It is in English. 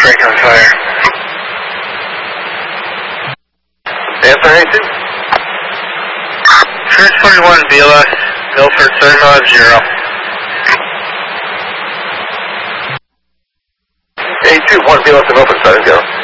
break on fire. Answer 82. First 21 BLS, Milford 750. 82, 1 BLS to Milford, 70.